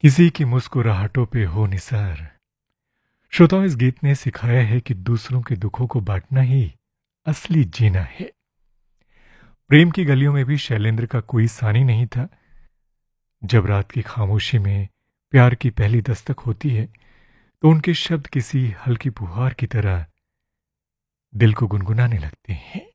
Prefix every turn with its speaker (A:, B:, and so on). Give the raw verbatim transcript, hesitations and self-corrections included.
A: किसी की मुस्कुराहटों पे हो निसार। श्रोताओं, इस गीत ने सिखाया है कि दूसरों के दुखों को बांटना ही असली जीना है। प्रेम की गलियों में भी शैलेंद्र का कोई सानी नहीं था। जब रात की खामोशी में प्यार की पहली दस्तक होती है तो उनके शब्द किसी हल्की फुहार की तरह दिल को गुनगुनाने लगते हैं।